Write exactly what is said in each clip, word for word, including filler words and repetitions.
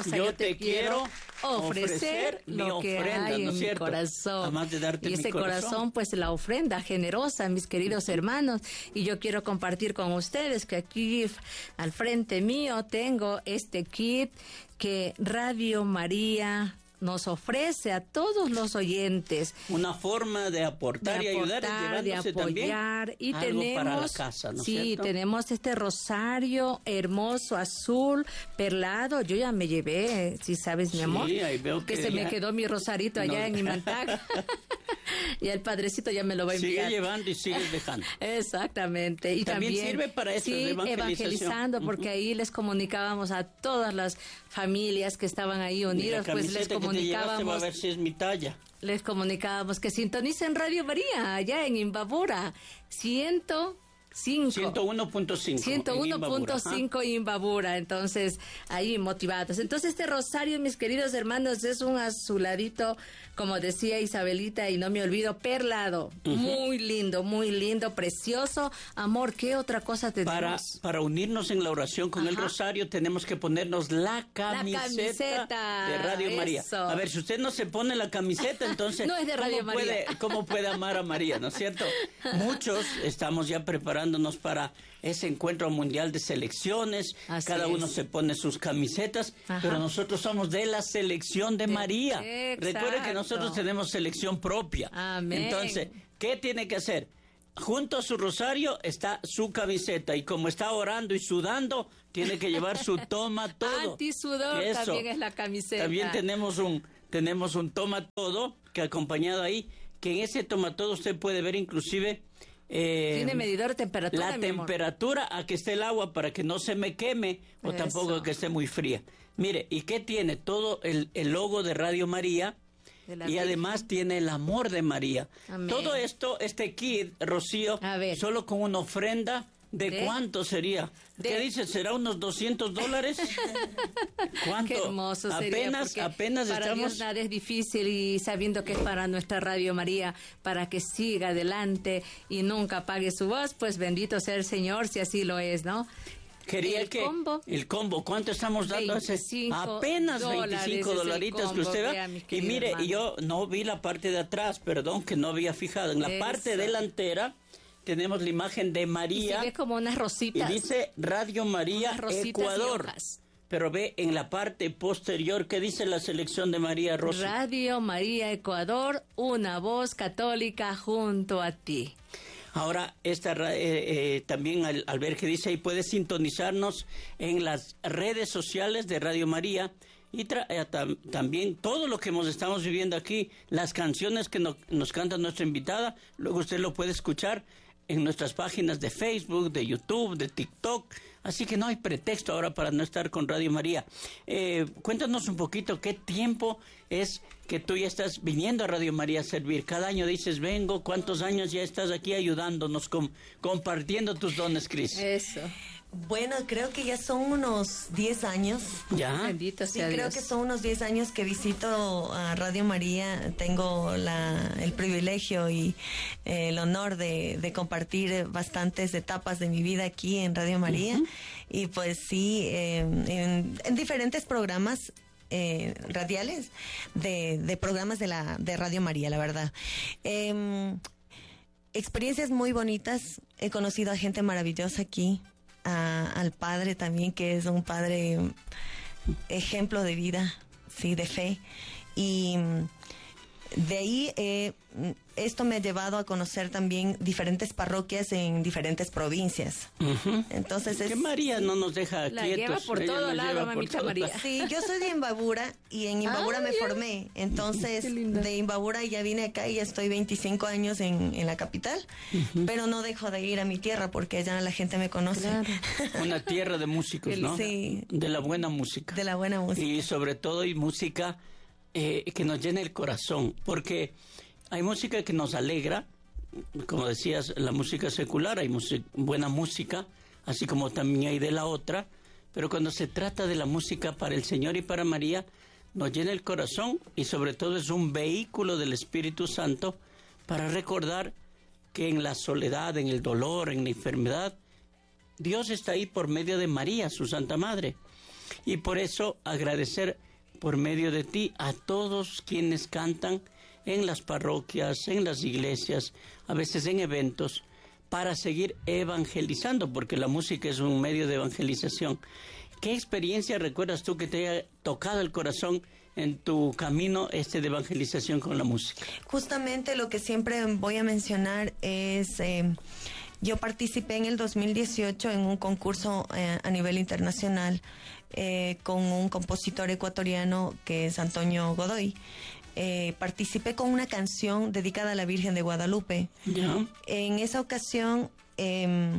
rosa, yo, yo te, te quiero ofrecer, ofrecer lo que ofrenda, hay en ¿no mi cierto? corazón. Además de darte y ese mi corazón. corazón, pues la ofrenda generosa, mis queridos hermanos. Y yo quiero compartir con ustedes que aquí al frente mío tengo este kit que Radio María nos ofrece a todos los oyentes. Una forma de aportar, de y ayudar, aportar, de apoyar, y algo tenemos para la casa, ¿no es sí, cierto? tenemos este rosario hermoso, azul, perlado. Yo ya me llevé, si sabes, mi amor, sí, ahí veo que, que se ya... me quedó mi rosarito allá no. en Imantac. Y el padrecito ya me lo va a enviar. Sigue llevando y sigue dejando. Exactamente. Y también, también sirve para eso, sí, de evangelizando, porque uh-huh. ahí les comunicábamos a todas las familias que estaban ahí unidas, pues les comunicábamos. Que te va a ver si es mi talla. Les comunicábamos que sintonicen Radio María allá en Imbabura, ciento cinco. ciento uno punto cinco. ciento uno punto cinco Imbabura. Entonces, ahí motivados. Entonces, este rosario, mis queridos hermanos, es un azuladito, como decía Isabelita, y no me olvido, perlado. Uh-huh. Muy lindo, muy lindo, precioso. Amor, ¿qué otra cosa tenemos? Para, para unirnos en la oración con Ajá. el rosario, tenemos que ponernos la camiseta, la camiseta de Radio eso. María. A ver, si usted no se pone la camiseta, entonces, no es de Radio ¿cómo, María. Puede, ¿cómo puede amar a María, no es cierto? Muchos estamos ya preparando para ese encuentro mundial de selecciones. Así cada uno es. se pone sus camisetas, Ajá. pero nosotros somos de la selección de, de María. Recuerden que nosotros tenemos selección propia. Amén. Entonces, ¿qué tiene que hacer? Junto a su rosario está su camiseta, y como está orando y sudando, tiene que llevar su toma todo. Antisudor. Eso. También es la camiseta. También tenemos un tenemos un toma todo que acompañado ahí, que en ese toma todo usted puede ver inclusive Eh, tiene medidor de temperatura. La temperatura amor. A que esté el agua para que no se me queme o Eso. tampoco que esté muy fría. Mire, ¿y qué tiene? Todo el, el logo de Radio María y Virgen. Además tiene el amor de María. Amén. Todo esto, este kit, Rocío, solo con una ofrenda. ¿De, ¿De cuánto sería? De... ¿Qué dice? ¿Será unos doscientos dólares? ¿Cuánto? Qué hermoso apenas, sería. Apenas para estamos... Dios nada es difícil, y sabiendo que es para nuestra Radio María, para que siga adelante y nunca apague su voz, pues bendito sea el Señor, si así lo es, ¿no? Quería el que combo, el combo, ¿cuánto estamos dando? Apenas veinticinco dolaritos que usted vea. Y mire, hermano. Yo no vi la parte de atrás, perdón, que no había fijado. En la Eso. parte delantera tenemos la imagen de María. Y se ve como unas rositas. Y dice Radio María Ecuador. Pero ve en la parte posterior, ¿qué dice la selección de María Rosa? Radio María Ecuador, una voz católica junto a ti. Ahora, esta eh, eh, también al, al ver que dice ahí, puede sintonizarnos en las redes sociales de Radio María, y tra- eh, tam- también todo lo que hemos estamos viviendo aquí, las canciones que no, nos canta nuestra invitada, luego usted lo puede escuchar en nuestras páginas de Facebook, de YouTube, de TikTok, así que no hay pretexto ahora para no estar con Radio María. Eh, cuéntanos un poquito qué tiempo es que tú ya estás viniendo a Radio María a servir. Cada año dices, vengo, ¿cuántos años ya estás aquí ayudándonos, com- compartiendo tus dones, Cris? Eso. Bueno, creo que ya son unos diez años. ¿Ya? Bendito sea sí, Dios. creo que son unos diez años que visito a Radio María. Tengo la, el privilegio y eh, el honor de, de compartir bastantes etapas de mi vida aquí en Radio María. Uh-huh. Y pues sí, eh, en, en diferentes programas eh, radiales de, de programas de, la, de Radio María, la verdad. Eh, experiencias muy bonitas. He conocido a gente maravillosa aquí. A, al padre también, que es un padre ejemplo de vida, sí, de fe, y de ahí eh, esto me ha llevado a conocer también diferentes parroquias en diferentes provincias. Uh-huh. Entonces es, que María no nos deja la quietos. Lleva por todo lado, mamita María. Sí, yo soy de Imbabura y en Imbabura ah, me yeah. formé. Entonces de Imbabura ya vine acá y ya estoy veinticinco años en, en la capital, uh-huh. pero no dejo de ir a mi tierra porque ya la gente me conoce. Claro. Una tierra de músicos, ¿no? Sí. De la buena música. De la buena música. Y sobre todo y música eh, que nos llena el corazón, porque hay música que nos alegra, como decías, la música secular, hay music- buena música, así como también hay de la otra, pero cuando se trata de la música para el Señor y para María, nos llena el corazón y sobre todo es un vehículo del Espíritu Santo para recordar que en la soledad, en el dolor, en la enfermedad, Dios está ahí por medio de María, su Santa Madre. Y por eso agradecer por medio de ti a todos quienes cantan en las parroquias, en las iglesias, a veces en eventos, para seguir evangelizando, porque la música es un medio de evangelización. ¿Qué experiencia recuerdas tú que te haya tocado el corazón en tu camino este de evangelización con la música? Justamente lo que siempre voy a mencionar es, eh, yo participé en el dos mil dieciocho en un concurso eh, a nivel internacional eh, con un compositor ecuatoriano que es Antonio Godoy. Eh, participé con una canción dedicada a la Virgen de Guadalupe. Yeah. En esa ocasión eh,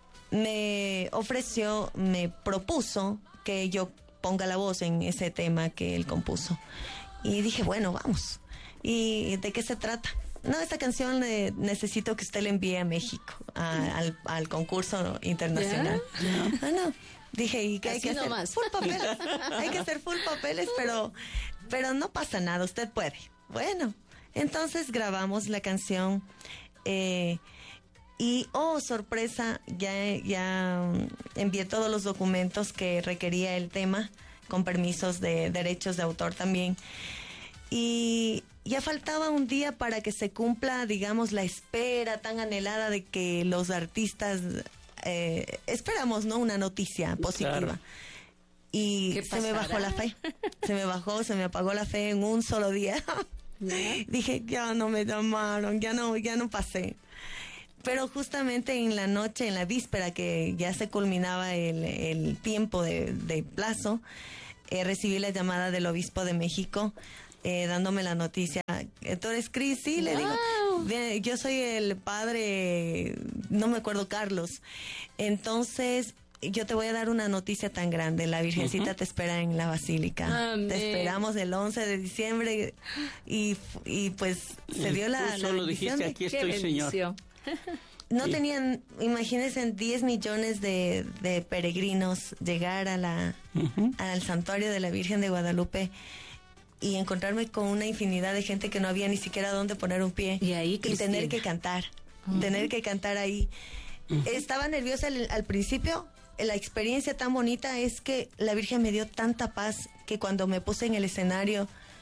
me ofreció, me propuso que yo ponga la voz en ese tema que él compuso. Y dije, bueno, vamos. ¿Y de qué se trata? No, esta canción eh, necesito que usted la envíe a México, a, al, al concurso internacional. Yeah. Ah, no. Dije, ¿y qué hay Así que hacer? nomás. Full papeles. Hay que hacer full papeles, pero, pero no pasa nada, usted puede. Bueno, entonces grabamos la canción eh, y, oh, sorpresa, ya, ya envié todos los documentos que requería el tema, con permisos de derechos de autor también. Y ya faltaba un día para que se cumpla, digamos, la espera tan anhelada de que los artistas... Eh, esperamos, ¿no? Una noticia positiva. Claro. Y se me bajó la fe. Se me bajó, se me apagó la fe en un solo día. ¿Yeah? Dije, ya no me llamaron, ya no, ya no pasé. Pero justamente en la noche, en la víspera, que ya se culminaba el, el tiempo de, de plazo, eh, recibí la llamada del obispo de México, eh, dándome la noticia. ¿Tú eres Cris? Sí, le digo. Bien, yo soy el padre, no me acuerdo, Carlos. Entonces, yo te voy a dar una noticia tan grande. La Virgencita uh-huh. te espera en la Basílica. Amén. Te esperamos el once de diciembre y, y pues se dio la... Tú solo la dijiste, aquí estoy, Señor. No sí. tenían, imagínense, diez millones de, de peregrinos llegar a la, uh-huh. al santuario de la Virgen de Guadalupe y encontrarme con una infinidad de gente que no había ni siquiera dónde poner un pie. Y ahí, y tener que cantar, uh-huh. tener que cantar ahí. Uh-huh. Estaba nerviosa al, al principio. La experiencia tan bonita es que la Virgen me dio tanta paz que cuando me puse en el escenario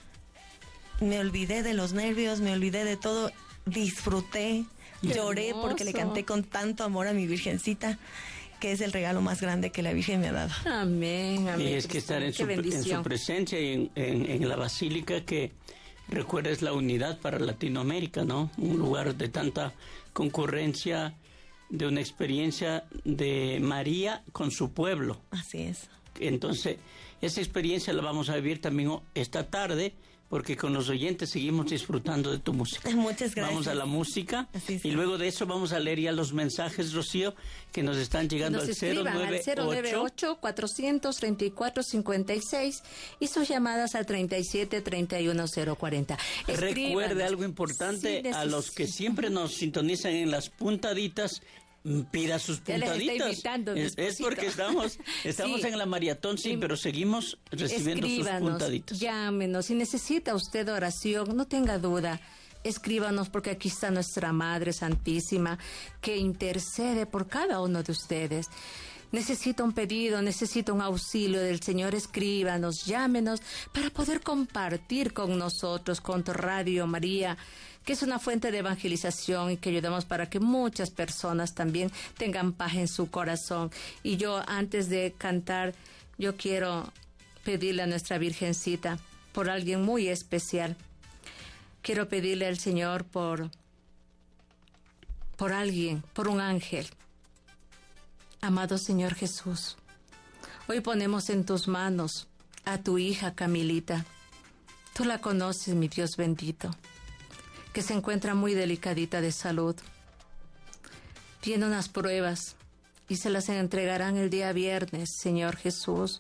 me olvidé de los nervios, me olvidé de todo, disfruté, Qué lloré hermoso. Porque le canté con tanto amor a mi Virgencita, que es el regalo más grande que la Virgen me ha dado. Amén, amén. Y es que estar en su, en su presencia y en, en, en la Basílica, que recuerdes la unidad para Latinoamérica, ¿no? Un lugar de tanta concurrencia, de una experiencia de María con su pueblo. Así es. Entonces, esa experiencia la vamos a vivir también esta tarde, porque con los oyentes seguimos disfrutando de tu música. Muchas gracias. Vamos a la música y luego de eso vamos a leer ya los mensajes, Rocío, que nos están llegando nos al cero nueve ocho, cuatrocientos treinta y cuatro cincuenta y seis y sus llamadas al treinta y siete, treinta y uno, cero cuarenta. Recuerde algo importante, sí, a los que siempre nos sintonizan en las puntaditas, pida sus puntaditas. Es, es porque estamos estamos sí. en la maratón, sí, pero seguimos recibiendo sus puntaditas. Llámenos, si necesita usted oración, no tenga duda. Escríbanos, porque aquí está nuestra Madre Santísima que intercede por cada uno de ustedes. Necesita un pedido, necesita un auxilio del Señor, escríbanos, llámenos para poder compartir con nosotros, con Radio María, que es una fuente de evangelización y que ayudamos para que muchas personas también tengan paz en su corazón. Y yo, antes de cantar, yo quiero pedirle a nuestra Virgencita por alguien muy especial. Quiero pedirle al Señor por, por alguien, por un ángel. Amado Señor Jesús, hoy ponemos en tus manos a tu hija Camilita. Tú la conoces, mi Dios bendito, que se encuentra muy delicadita de salud. Tiene unas pruebas y se las entregarán el día viernes, Señor Jesús.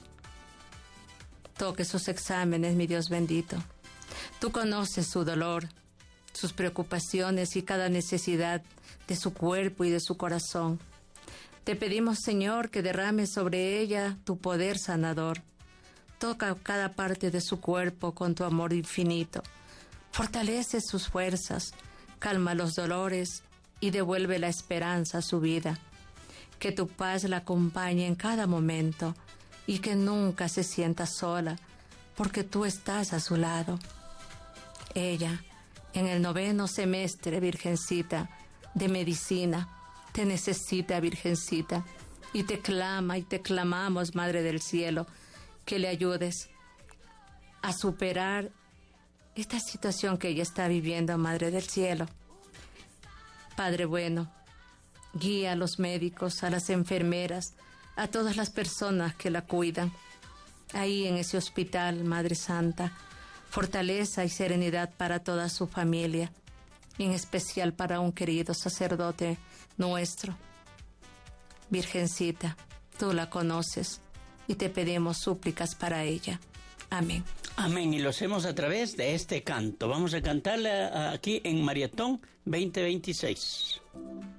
Toque sus exámenes, mi Dios bendito. Tú conoces su dolor, sus preocupaciones y cada necesidad de su cuerpo y de su corazón. Te pedimos, Señor, que derrames sobre ella tu poder sanador. Toca cada parte de su cuerpo con tu amor infinito. Fortalece sus fuerzas, calma los dolores y devuelve la esperanza a su vida. Que tu paz la acompañe en cada momento. y que nunca se sienta sola, porque tú estás a su lado. Ella, en el noveno semestre, Virgencita, de medicina, te necesita, Virgencita, y te clama y te clamamos, Madre del Cielo, que le ayudes a superar esta situación que ella está viviendo, Madre del Cielo. Padre bueno, guía a los médicos, a las enfermeras, a todas las personas que la cuidan. Ahí en ese hospital, Madre Santa, fortaleza y serenidad para toda su familia, y en especial para un querido sacerdote nuestro. Virgencita, tú la conoces y te pedimos súplicas para ella. Amén. Amén, y lo hacemos a través de este canto. Vamos a cantarle aquí en Mariatón veinte veintiséis.